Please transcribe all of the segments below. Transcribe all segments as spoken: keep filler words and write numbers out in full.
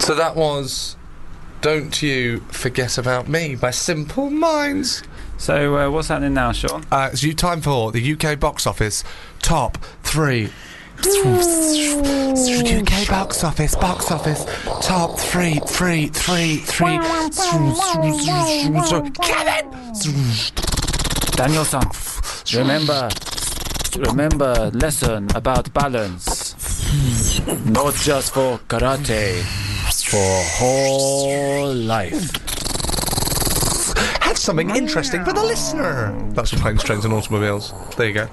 So that was Don't You Forget About Me by Simple Minds. So uh, what's happening now, Sean? Uh, it's you time for the U K box office top three. U K box office, box office, top three, three, three, three. Kevin! Daniel-san, remember, remember lesson about balance. Not just for karate, for whole life. Have something interesting for the listener. That's for Planes, Trains and Automobiles. There you go.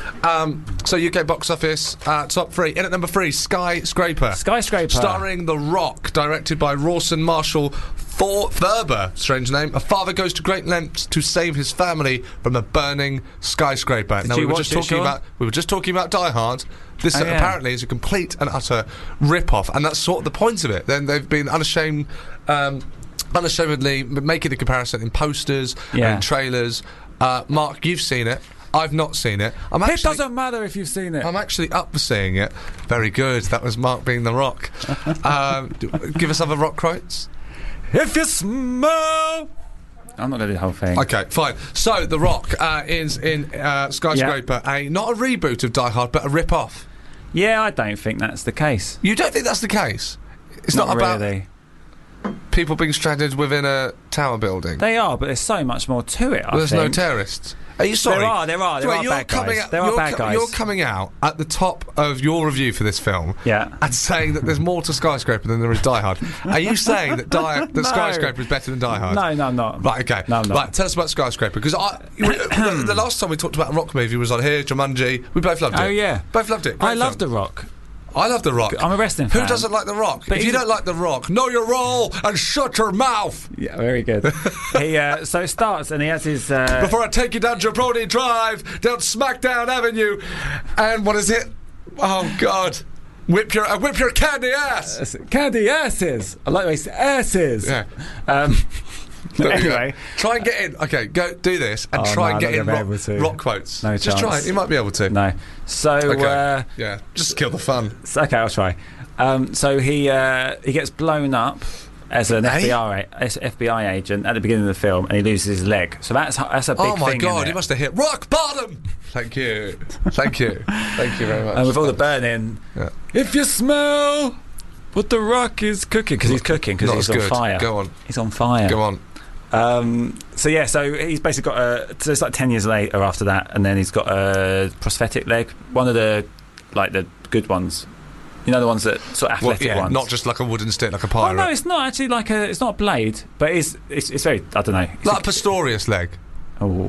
Um, so U K box office, uh, top three. In at number three, Skyscraper. Skyscraper. Starring The Rock, directed by Rawson Marshall For Thurber. Strange name. A father goes to great lengths to save his family from a burning skyscraper. Did now you we were watch just it, talking Sean? about we were just talking about Die Hard. This Oh, uh, yeah. apparently is a complete and utter rip-off, and that's sort of the point of it. Then they've been unashamed. Um, unashamedly m- making the comparison in posters Yeah. and trailers. Uh, Mark, you've seen it. I've not seen it. I'm It actually, doesn't matter if you've seen it. I'm actually up for seeing it. Very good. That was Mark being The Rock. um, d- give us other Rock quotes. If you smell... I'm not going to do the whole thing. Okay, fine. So, The Rock uh, is in uh, Skyscraper, a not a reboot of Die Hard, but a rip-off. Yeah, I don't think that's the case. You don't think that's the case? It's not, Not about really. people being stranded within a tower building. They are, but there's so much more to it, I Well, there's no think. terrorists. Are you sorry? There are, there are, there Wait, are you're bad coming guys. Out, There are you're bad co- guys. You're coming out at the top of your review for this film, Yeah. and saying that there's more to Skyscraper than there is Die Hard. Are you saying that Die that No. Skyscraper is better than Die Hard? No, no, I'm not. Right, okay. No, I'm not. Right, tell us about Skyscraper, because I the, the last time we talked about a rock movie was on here, Jumanji. We both loved it. Oh, yeah. Both loved it. I Great love film. The Rock. I love The Rock. I'm a wrestling Who fan. doesn't like The Rock? But If you he's a- don't like The Rock, know your role and shut your mouth Yeah, very good. he uh, So it starts, and he has his... Uh, before I take you down Jabroni Drive, down Smackdown Avenue, and what is it? Oh God! Whip your uh, whip your candy ass. Candy asses. I like those asses. Yeah. Um, There we go. anyway, try and get in. Okay, go do this and Oh, try no, and get I'm in not rock, gonna be able to. rock quotes. No Just try chance. it. You might be able to. no. So, Okay. uh, yeah. Just kill the fun. so- okay, I'll try. Um, so he uh, he gets blown up as an Eh? F B I a- as F B I agent at the beginning of the film, and he loses his leg. So that's that's a big Oh my thing. God! in He it. must have hit rock bottom. Thank you. Thank you. Thank you very much. And with all the burning, Yeah. if you smell what the Rock is cooking, because he's cooking, because Not he's as on good. fire. Go on. He's on fire. Go on. Um, so yeah, so he's basically got a. So it's like ten years later after that, and then he's got a prosthetic leg, one of the like the good ones. You know, the ones that sort of Well, athletic yeah, ones. not just like a wooden stick, like a Oh pirate. no, it's not actually like a. It's not a blade, but it's it's, it's very. I don't know. It's like a Pistorius leg. a, oh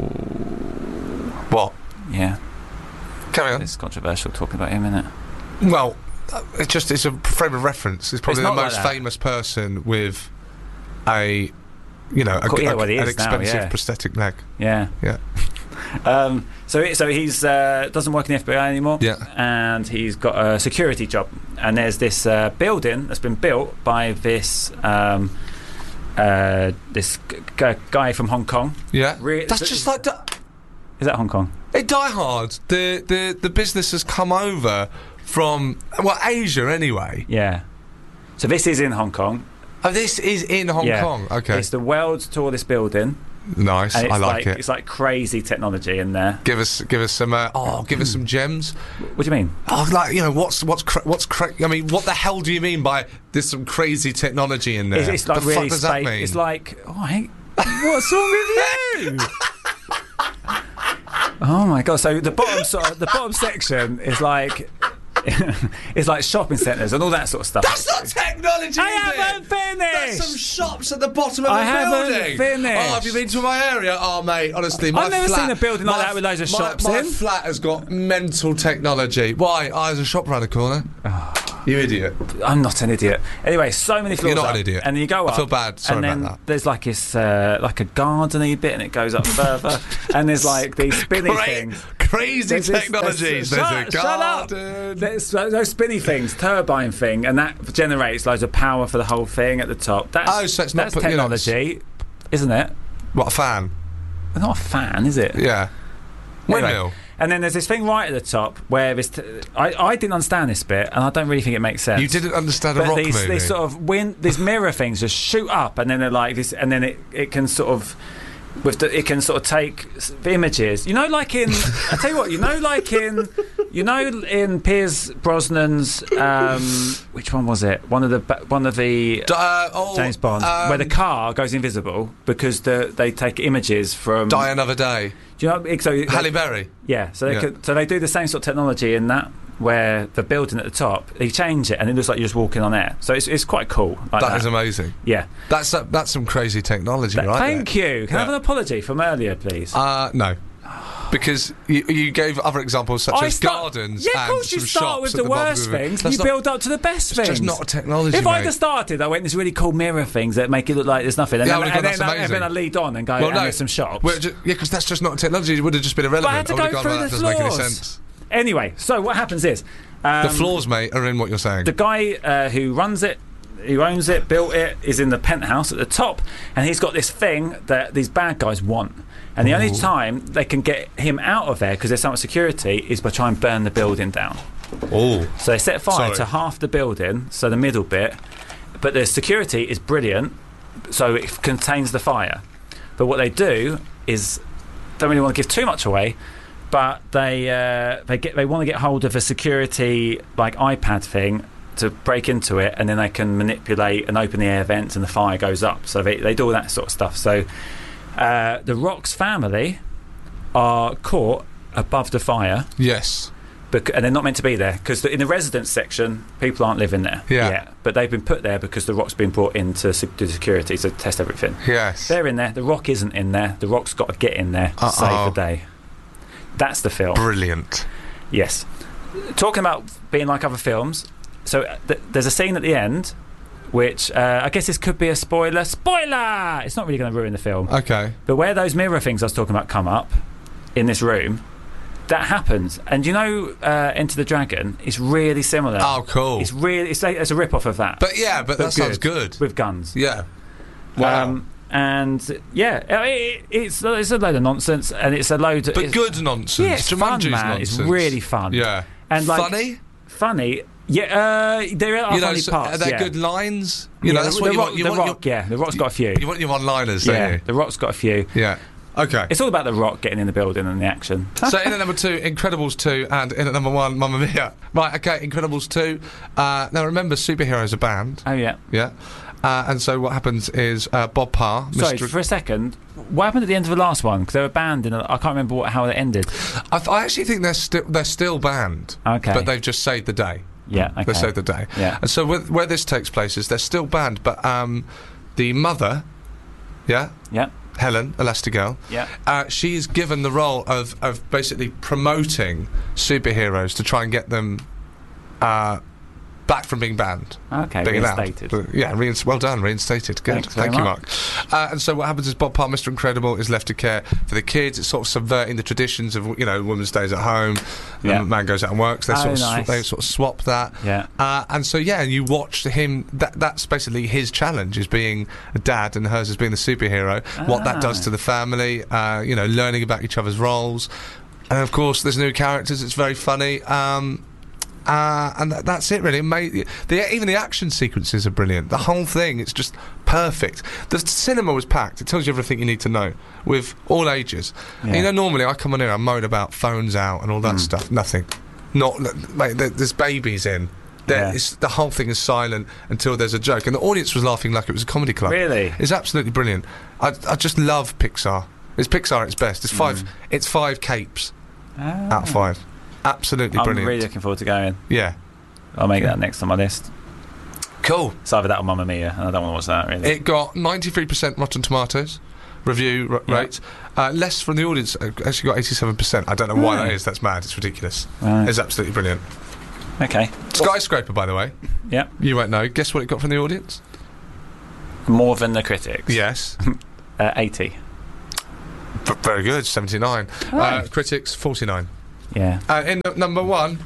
What? yeah, Carry on. it's controversial talking about him, isn't it? Well, uh, it's just it's a frame of reference. It's probably It's the not like most that. famous person with a, you know, a, Cool, yeah, a- well, he an is now, expensive yeah. prosthetic leg. Yeah. Yeah. Um, so it, so he's uh, doesn't work in the F B I anymore. Yeah. And he's got a security job. And there's this uh, building that's been built by this um, uh, this g- g- guy from Hong Kong. Yeah. Re- That's so- just like di- Is that Hong Kong? in Die Hard. The the the business has come over from well Asia anyway. Yeah. So this is in Hong Kong. Oh, this is in Hong Yeah. Kong. Okay. It's the world's tallest building. Nice. And it's I like, it. It's like crazy technology in there. Give us give us some. Uh, oh, give us some gems. What do you mean? Oh, like you know, what's what's cra- what's cra- I mean, what the hell do you mean by there's some crazy technology in there? It's, it's like the really fuck does that space. mean? It's like, oh, hey, what's wrong with you? Oh my god! So the bottom sort of, the bottom section is like it's like shopping centres and all that sort of stuff. That's not technology. I is haven't it? finished. There's some shops at the bottom of I the haven't building. finished. Oh, have you been to my area? Oh, mate, honestly, my I've never flat, seen a building like my- that with loads of my- shops my in. flat has got mental technology. Why? Oh, there's a shop around the corner. You idiot. I'm not an idiot. Anyway, so many floors. You're not up, an idiot. And then you go I up. feel bad. Sorry and then about that. there's like this, uh, like a gardeny bit, and it goes up further. And there's like these spinny Cra- things. Crazy There's this- technologies. there's- There's, shut, a shut up. garden. There's those those spinny things, turbine thing, and that generates loads of power for the whole thing at the top. That's, Oh, so it's not that's put- you know, technology, isn't it? What a fan. It's not a fan, is it? Yeah. Anyway, Windmill. And then there's this thing right at the top where this. T- I I didn't understand this bit, and I don't really think it makes sense. You didn't understand a but rock these, movie. These sort of wind, these mirror things just shoot up, and then they're like this, and then it, it can sort of. With the, it can sort of take s- images, you know, like in. I tell you what, you know, like in, you know, in Pierce Brosnan's, um, which one was it? One of the ba- one of the uh, oh, James Bond, um, where the car goes invisible because the, they take images from. Die Another Day. Do you know? So like, Halle Berry. yeah, so they Yeah. could, so they do the same sort of technology in that. Where the building at the top, they change it and it looks like you're just walking on air. So it's it's quite cool. Like That that is amazing. Yeah. That's uh, that's some crazy technology, Th- right? Thank there. you. Can I have Yeah. an apology from earlier, please? Uh, no. Because you, you gave other examples such I as start- gardens Yeah, of and course you some start shops with at the the bottom worst of the river. things and That's you not- build up to the best It's things. just not a technology, If I'd mate. have started, I went this really cool mirror things that make it look like there's nothing, and Yeah, I then, would've and gone, then, "That's I, and amazing." then I lead on and go, Well, and no. there's some shops. Well, ju- yeah, because that's just not technology. It would have just been irrelevant. But I had to would've go gone, through well, the that doesn't make any flaws. sense. Anyway, so what happens is um, The flaws, mate, are in what you're saying. the guy uh, who runs it, who owns it, built it, is in the penthouse at the top, and he's got this thing that these bad guys want. And the only Ooh. time they can get him out of there, because there's so much security, is by trying to burn the building down. Oh. So they set fire Sorry. to half the building, so the middle bit, but the security is brilliant, so it contains the fire. But what they do is, don't really want to give too much away, but they uh, they get they want to get hold of a security like iPad thing to break into it, and then they can manipulate and open the air vents, and the fire goes up. So they they do all that sort of stuff. So uh, the Rock's family are caught above the fire. Yes. Bec- and they're not meant to be there because the, in the residence section, people aren't living there Yeah. yet. But they've been put there because the Rock's been brought in to se- do security to test everything. Yes. They're in there. The Rock isn't in there. The Rock's got to get in there to Uh-oh. save the day. That's the film. Brilliant. Yes. Talking about being like other films, so uh, th- there's a scene at the end, which uh, I guess this could be a spoiler. Spoiler! It's not really going to ruin the film. Okay. But where those mirror things I was talking about come up in this room, that happens. And you know, uh, Enter the Dragon is really similar. Oh, cool. It's really it's, like, it's a rip off of that. But yeah, but, that sounds good. with guns. Yeah. Wow. Um, and yeah, uh, it, it's it's a load of nonsense, and it's a load. but it's, good nonsense. Yeah, it's fun, Jumanji's man. It's nonsense. really fun. Yeah. And like, funny. Funny. Yeah, uh, there are You know, funny so parts. are there yeah. good lines? You Yeah, know, that's the, what the you rock, want. You the want rock, your, yeah, the Rock's got a few. You want your one-liners, don't Yeah, you? the Rock's got a few. Yeah. Okay. It's all about the Rock getting in the building and the action. So in at number two, Incredibles two, and in at number one, Mamma Mia. Right, okay, Incredibles two. Uh, now remember, superheroes are banned. Oh yeah. Yeah. Uh, and so what happens is uh, Bob Parr, Sorry, Mister for a second. What happened at the end of the last one? Because they were banned, and I can't remember what, how it ended. I, th- I actually think they're still they're still banned. Okay. But they've just saved the day. Yeah. Okay. They saved the day. Yeah. And so with, where this takes place is they're still banned, but um, the mother, yeah, Yeah. Helen Elastigirl, Yeah. uh, she's given the role of of basically promoting superheroes to try and get them uh, back from being banned. Okay. Being allowed. Reinstated. But, yeah, reins- well done, reinstated. Good. Thanks very Thank you, much. Mark. Uh, and so what happens is Bob Parr, Mister Incredible, is left to care for the kids. It's sort of subverting the traditions of, you know, woman stays at home, Yeah. the man goes out and works. They, Oh, sort of nice. sw- they sort of swap that. Yeah. Uh, and so, yeah, you watch him. That, that's basically his challenge, is being a dad, and hers is being the superhero. What that does Ah. to the family, uh, you know, learning about each other's roles. And, of course, there's new characters. It's very funny. Um... Uh, and th- that's it, really. Mate, the, even the action sequences are brilliant. The whole thing, it's just perfect. The cinema was packed. It tells you everything you need to know, with all ages. Yeah. And, you know, normally I come on here, I moan about phones out and all that Mm. stuff. Nothing. Not, mate, there, there's babies in. There, Yeah. it's, the whole thing is silent until there's a joke. And the audience was laughing like it was a comedy club. Really? It's absolutely brilliant. I, I just love Pixar. It's Pixar at its best. It's five, Mm. it's five capes Ah. out of five. Absolutely I'm brilliant. really looking forward to going. Yeah. I'll make that next on my list. Cool. It's either that or Mamma Mia, and I don't want to watch that really. It got ninety-three percent Rotten Tomatoes review r- Yeah. rate. Uh, less from the audience. uh, Actually got eighty-seven percent. I don't know why Hmm. that is. That's mad. It's ridiculous. Right. It's absolutely brilliant. Okay. Skyscraper, by the way. Yeah. You won't know. Guess what it got from the audience? More than the critics. Yes. Uh, eighty. V- very good. seventy-nine. Oh. Uh, critics, forty-nine. Yeah. Uh, in the, number one.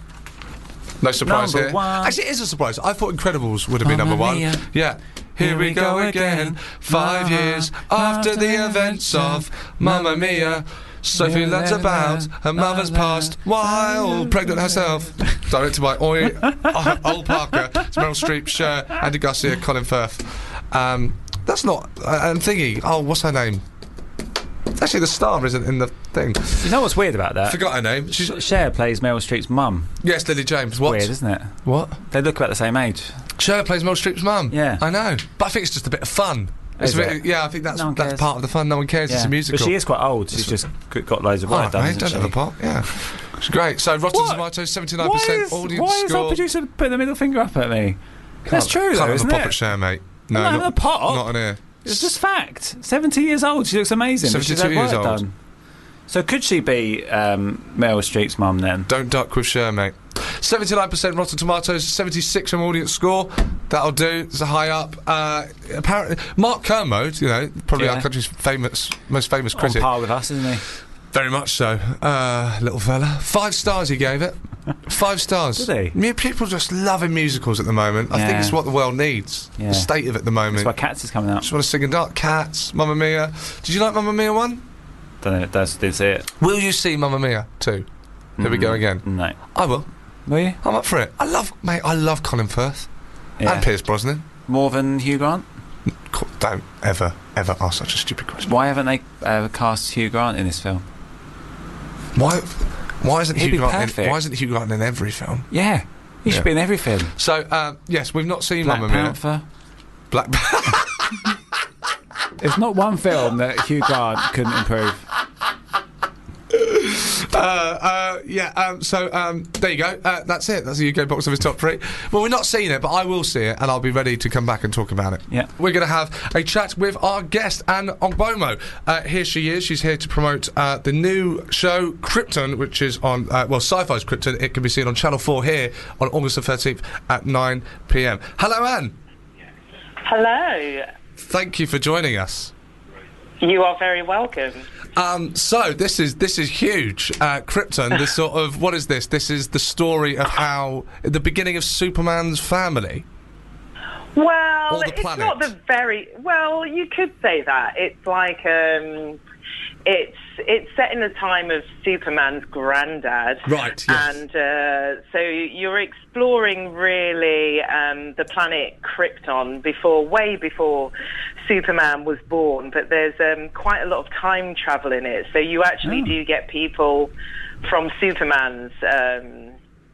No surprise Number here. one. Actually, it is a surprise. I thought Incredibles would have been Mamma number one. Mia. Yeah. Here, we go again. Five Mamma years after the events of Mamma Mia. Sophie learns about her mother's past while pregnant herself. Directed by Oi, uh, Ol Parker, it's Meryl Streep, Cher, Andy Garcia, Colin Firth. Um, that's not... Uh, and thingy, oh, what's her name? Actually, the star isn't in the thing. You know what's weird about that? Forgot her name. She's, Cher plays Meryl Streep's mum. yes, Lily James. What? Weird, isn't it? What? They look about the same age. Cher plays Meryl Streep's mum. Yeah. I know. But I think it's just a bit of fun. It's Is a bit, it? yeah, I think that's No one that's cares. part of the fun. No one cares. It's a musical. But she is quite old. She's just g- got loads of work Oh, done. mate, hasn't don't she? have a pot. Yeah, it's great. So Rotten What? Tomatoes, seventy-nine Why percent is, audience why is score. our producer putting the middle finger up at me? That's Can't- true, Can't though, have isn't a pop it? at Cher, mate. No, I'm not having a pop. Not on here. It's just fact. seventy years old. She looks amazing. but she's had seventy-two years work old. done. So could she be um, Meryl Streep's mum then? Don't duck with Cher, mate. seventy-nine percent Rotten Tomatoes, seventy-six from audience score. That'll do. It's a high up. Uh, apparently, Mark Kermode, you know, probably Yeah. our country's famous, most famous On critic. par with us, isn't he? Very much so. Uh, little fella. Five stars he gave it. Five stars. Did he? Yeah, people just loving musicals at the moment. I think Yeah. it's what the world needs. Yeah. The state of it at the moment. That's why Cats is coming out. Just want to sing and dance. Cats, Mamma Mia. Did you like Mamma Mia one? Don't know. That's, didn't see it. Will you see Mamma Mia two? Here we go Mm, again. No. I will. Will you? I'm up for it. I love, mate, I love Colin Firth. Yeah. And Pierce Brosnan. More than Hugh Grant? Co- Don't ever, ever ask such a stupid question. Why haven't they uh, cast Hugh Grant in this film? Why Why isn't He'd Hugh be Grant in, perfect. Why isn't Hugh Grant in every film? Yeah. He should Yeah. be in every film. So, uh, yes, we've not seen Black Mamma Mia. Panther. Black There's not one film that Hugh Grant couldn't improve. Uh, uh, yeah, um, so um, there you go. Uh, that's it. That's the U K box office top three. Well, we're not seeing it, but I will see it, and I'll be ready to come back and talk about it. Yeah. We're going to have a chat with our guest, Anne Ogbomo. Uh, here she is. She's here to promote uh, the new show, Krypton, which is on, uh, well, Sci-Fi's Krypton. It can be seen on Channel four here on August the thirteenth at nine p m. Hello, Anne. Hello. Thank you for joining us. You are very welcome. Um, so this is this is huge. Uh, Krypton. This sort of what is this? This is the story of how the beginning of Superman's family. Well, Or the it's planet. not the very well. You could say that it's like um, it's it's set in the time of Superman's granddad, Right, yes. And uh, so you're exploring really um, the planet Krypton before, way before Superman was born. But there's um, quite a lot of time travel in it, so you actually Oh. do get people from Superman's. Um,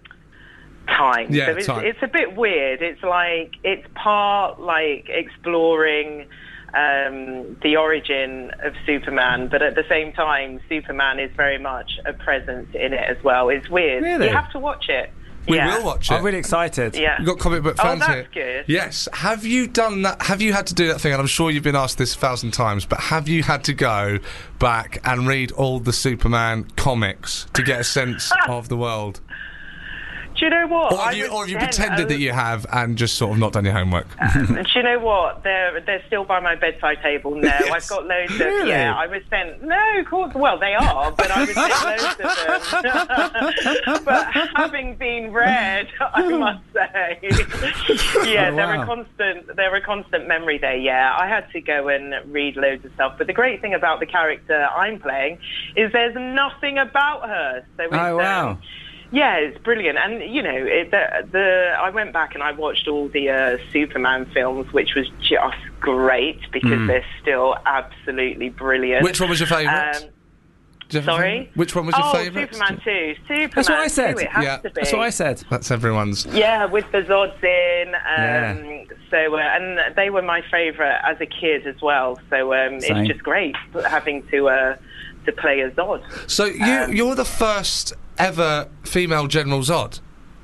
time. Yeah, so it's, time. it's a bit weird. It's like it's part like exploring um, the origin of Superman, but at the same time, Superman is very much a presence in it as well. It's weird. Really? You have to watch it. We yeah. will watch it. I'm really excited. Yeah. We've got comic book Oh, fans that's here. good. Yes. Have you done that? Have you had to do that thing? And I'm sure you've been asked this a thousand times, but have you had to go back and read all the Superman comics to get a sense of the world? Do you know what? Or have I you, was or have you then pretended a- that you have and just sort of not done your homework? Do you know what? They're they're still by my bedside table now. Yes. I've got loads Really? of yeah. I was sent no, of course. Well, they are, but I was sent loads of them. But having been read, I must say, yeah, Oh, they're wow. a constant. They're a constant memory there. Yeah, I had to go and read loads of stuff. But the great thing about the character I'm playing is there's nothing about her. So it's, Oh, wow. Um, yeah, it's brilliant, and you know, it, the, the I went back and I watched all the uh, Superman films, which was just great because Mm. they're still absolutely brilliant. Which one was your favourite? Um, Do you have a sorry? favourite? Which one was your oh, favourite? Superman two. Superman That's what I said. two, it has Yeah. to be. That's what I said. That's everyone's. Yeah, with the Zods in. Um, Yeah. So, uh, and they were my favourite as a kid as well. So um, Same. it's just great having to uh, to play a Zod. So you Um, you're the first ever female General Zod.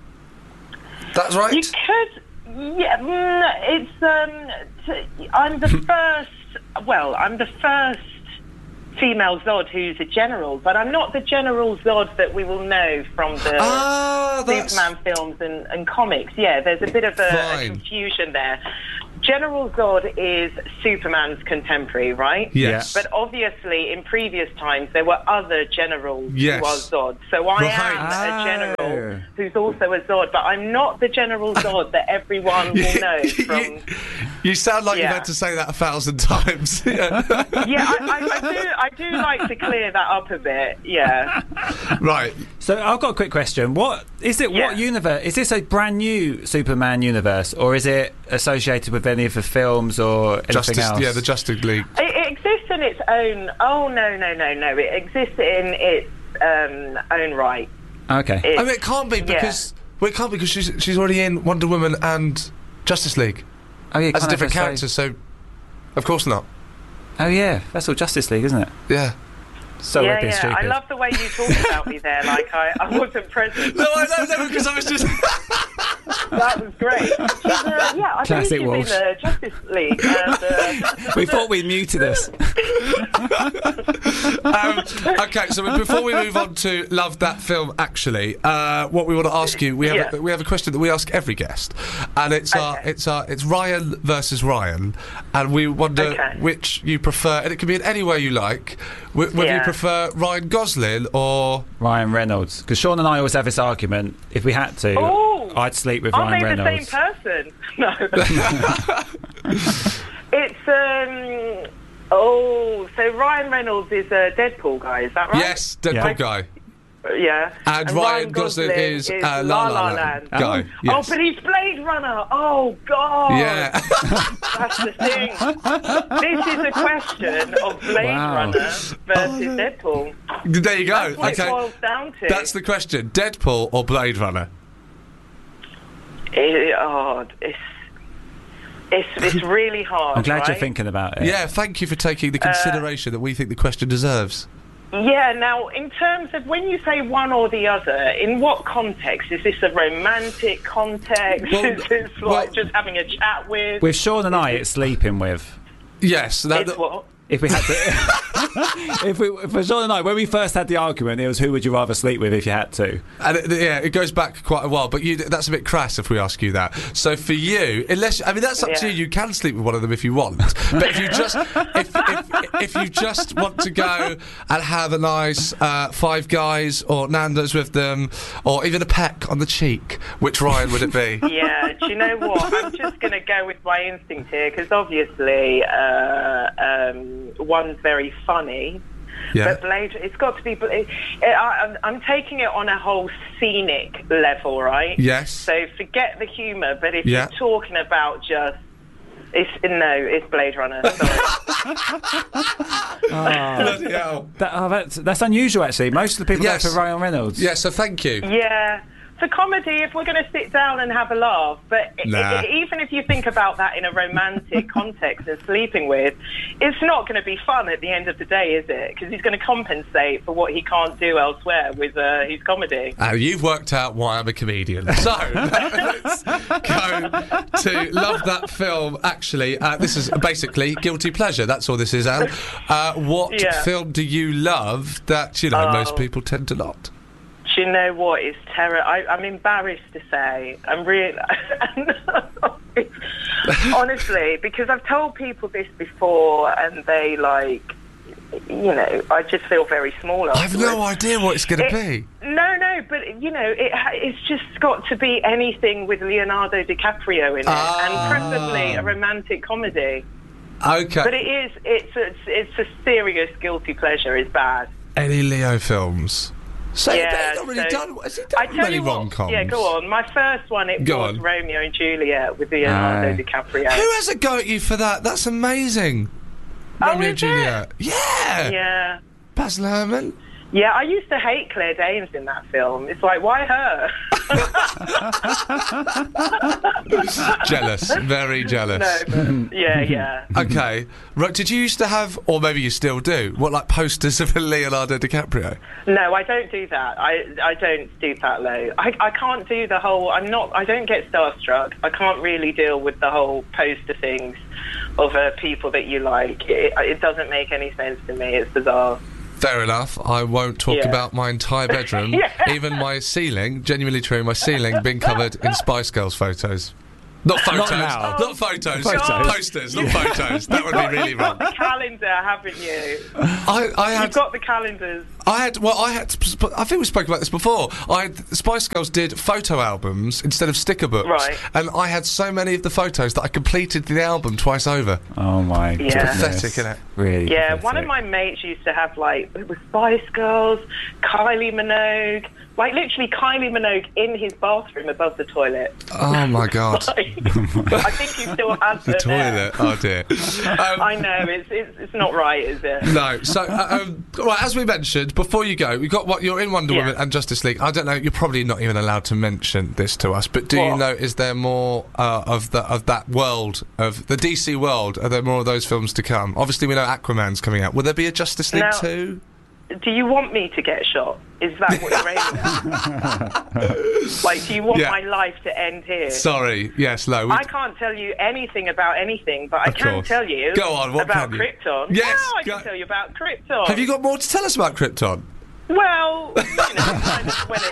That's right. You could, yeah. mm, It's um. T- I'm the first. Well, I'm the first female Zod who's a general, but I'm not the General Zod that we will know from the Ah, that's Superman films and, and comics. Yeah, there's a bit of a, a Fine. confusion there. General Zod is Superman's contemporary, right? Yes. But obviously, in previous times, there were other generals Yes. who are Zod. So I Right. am Ah. a general who's also a Zod, but I'm not the General Zod that everyone will know from... you, you sound like Yeah. you've had to say that a thousand times. Yeah. Yeah, I, I, I do. I do like to clear that up a bit. Yeah. Right. So I've got a quick question. What is it? Yeah. What universe is this? A brand new Superman universe, or is it associated with any of the films or anything Justice, else? yeah, the Justice League. It, it exists in its own. Oh no, no, no, no! It exists in its um, own right. Okay. It, I mean, it can't be because well, it can't be because she's she's already in Wonder Woman and Justice League oh yeah, as a can't different have character. So, of course not. Oh yeah, that's all Justice League, isn't it? Yeah. So yeah, we're being yeah. stupid. I love the way you talk about me there. Like I, I wasn't present. No, I don't know because I was just. That was great. She's, uh, yeah, I Classic believe Walsh. she's in the Justice League. And, uh, We thought we muted us. um, okay, so before we move on to love that film, actually, uh, what we want to ask you, we have Yeah. a, we have a question that we ask every guest, and it's our Okay. it's our it's Ryan versus Ryan, and we wonder Okay. which you prefer, and it can be in any way you like. Wh- whether you Yeah. prefer Ryan Gosling or Ryan Reynolds, because Sean and I always have this argument. If we had to, Ooh. I'd sleep with aren't Ryan they Reynolds. the same person? No. It's um. Oh, so Ryan Reynolds is a Deadpool guy. Is that right? yes, Deadpool Yeah. guy, Yeah. and, Ryan Gosling, is, uh, La La Land Oh. guy. Yes. Oh, but he's Blade Runner. Oh God. Yeah. That's the thing. This is a question of Blade Wow. Runner versus Deadpool. There you go. That's what Okay, it boils down to. that's the question: Deadpool or Blade Runner? It, oh, it's it's it's really hard. I'm glad right? you're thinking about it. Yeah, thank you for taking the Uh, consideration that we think the question deserves. Yeah, now, in terms of when you say one or the other, in what context? Is this a romantic context? Well, Is this like well- just having a chat with? With Sean and I, it's sleeping with. Yes, that, It's what? If we had to, if we, for Sean and I, when we first had the argument, it was who would you rather sleep with if you had to. and it, yeah, it goes back quite a while. But you, that's a bit crass if we ask you that. So for you, unless I mean that's up to Yeah. you. You can sleep with one of them if you want. But if you just if, if, if you just want to go and have a nice uh, Five Guys or Nando's with them, or even a peck on the cheek, which Ryan would it be? Yeah, do you know what? I'm just going to go with my instinct here because obviously uh, um, one's very funny. Yeah. But Blade, it's got to be. It, it, I, I'm, I'm taking it on a whole scenic level, right? Yes. So forget the humour, but if Yeah. you're talking about just. It's, no, it's Blade Runner. Sorry. Bloody hell. That, oh, that's, that's unusual, actually. Most of the people Yes. go for Ryan Reynolds. Yeah. So thank you. Yeah. For comedy, if we're going to sit down and have a laugh, but i- Nah. i- even if you think about that in a romantic context and sleeping with, it's not going to be fun at the end of the day, is it? Because he's going to compensate for what he can't do elsewhere with uh, his comedy. Oh, you've worked out why I'm a comedian. So, let's go to love that film. Actually, uh, this is basically guilty pleasure. That's all this is, Anne. Uh, what Yeah. film do you love that, you know, Oh. most people tend to not? Do you know what? It's terror. I, I'm embarrassed to say. I'm really. Honestly, because I've told people this before and they, like, you know, I just feel very small I've afterwards. no idea what it's going to It- be. No, no, but you know, it, ha- it's just got to be anything with Leonardo DiCaprio in it, Ah. and preferably a romantic comedy. Okay. But it is, it's a, it's a serious guilty pleasure. It's bad. Any Leo films? So Yeah, he's not really so- done. Has he I done tell many you what. rom-coms? Yeah, go on. My first one, it Go was on. Romeo and Juliet with Leonardo Aye. DiCaprio. Who has a go at you for that? That's amazing. Oh, Romeo is and Juliet. Yeah. Yeah. Baz Luhrmann. Yeah, I used to hate Claire Danes in that film. It's like, why her? Jealous. Very jealous. No, but yeah, yeah. Okay. Right, did you used to have, or maybe you still do, what, like posters of Leonardo DiCaprio? No, I don't do that. I I don't stoop that low. I I can't do the whole. I'm not. I don't get starstruck. I can't really deal with the whole poster things of uh, people that you like. It, it doesn't make any sense to me. It's bizarre. Fair enough. I won't talk Yeah. about my entire bedroom, Yeah. even my ceiling, genuinely true, my ceiling being covered in Spice Girls photos. Not photos. now. Not photos. Photos. Posters, not photos. That would be really You've got wrong. the calendar, haven't you? I, I had. You've got the calendars. I had, well, I had, to, I think we spoke about this before. I had, Spice Girls did photo albums instead of sticker books. Right. And I had so many of the photos that I completed the album twice over. Oh my god. Yeah. Pathetic, innit? Really Yeah, pathetic. one of my mates used to have, like, it was Spice Girls, Kylie Minogue, like, literally Kylie Minogue in his bathroom above the toilet. Oh my god. Like, I think he still has The it toilet. there. Oh dear. Um, I know, it's, it's, it's not right, is it? No. So, uh, um, right, as we mentioned, before you go, we've got what you're in Wonder Yeah. Woman and Justice League. I don't know, you're probably not even allowed to mention this to us, but do you What? know, is there more uh, of the of that world, of the D C world? Are there more of those films to come? Obviously, we know Aquaman's coming out. Will there be a Justice League Now- two? Do you want me to get shot? Is that what you're aiming at? Like, do you want Yeah. my life to end here? Sorry. Yes, no. we- I can't tell you anything about anything, but I Of can course. tell you Go on, what about can you? Krypton. Yes, Wow, I go- can tell you about Krypton. Have you got more to tell us about Krypton? Well, you know, kind of when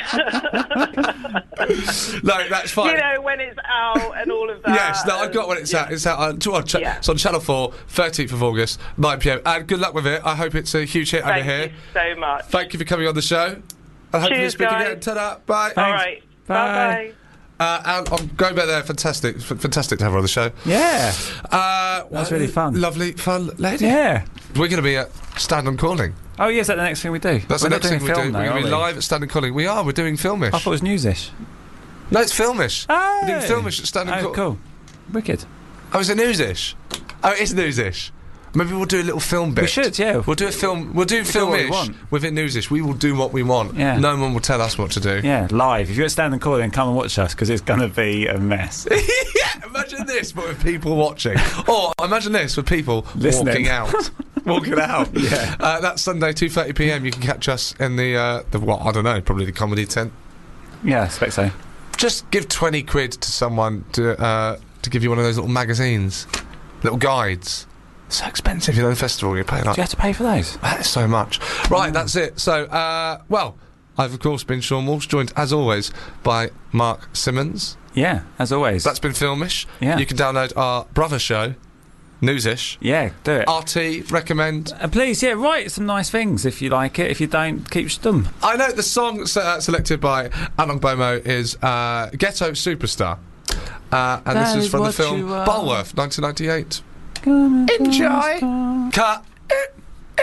it's No, that's fine. you know when it's out and all of that. Yes, no, I've got when it's yeah. out. It's out on, to- on, cha- Yeah. it's on Channel four, thirteenth of August, nine p m. And good luck with it. I hope it's a huge hit Thank over here. you so much. Thank you for coming on the show. I hope you Cheers, speak guys. again. Ta-da. Bye. All right. Bye. Bye bye. Uh, and I'm going back there. Fantastic. F- fantastic to have her on the show. Yeah. Uh, That's really fun. Lovely, fun lady. Yeah. We're going to be at Stand and Calling. Oh, yeah, is that the next thing we do? That's we're the not next doing thing we film do. now, We're going to are be we? live at Stand and Calling. We are. We're doing Filmish. I thought it was newsish. No, it's Filmish. Oh, We're doing Filmish at Stand and oh, Calling. cool. Wicked. Oh, is it newsish? Oh, it is newsish. Maybe we'll do a little film bit. We should, yeah. We'll do a film. We'll do do what we Filmish want. within newsish. We will do what we want. Yeah. No one will tell us what to do. Yeah, live. If you're at Stand and Call, then come and watch us because it's going to be a mess. Yeah, imagine this, but with people watching. Or imagine this with people Listening. walking out. Walking out. Yeah. Uh, that's Sunday, two thirty p m. You can catch us in the, uh, the what, I don't know, probably the comedy tent. Yeah, I expect so. Just give twenty quid to someone to uh, to give you one of those little magazines, little guides. So expensive, you know, the festival, you're paying like Do you have to pay for those? that is so much. Right, that's it. So, uh, well, I've of course been Sean Walsh, joined as always by Mark Simmons. Yeah, as always. That's been Filmish. Yeah. You can download our brother show, Newsish. yeah, do it. R T, recommend. And please, yeah, write some nice things if you like it. If you don't, keep stum. I know the song se- uh, selected by Anong Bomo is uh, Ghetto Superstar. Uh, and That this is is from the what film you are. Bulworth, nineteen ninety-eight. Enjoy. Cut.